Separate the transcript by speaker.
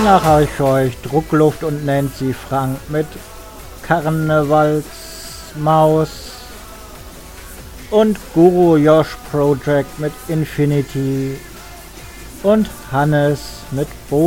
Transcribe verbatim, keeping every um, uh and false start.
Speaker 1: Danach habe ich für euch Druckluft und Nancy Frank mit Karnevalsmaus und Guru Josh Project mit Infinity und Hannes mit Bo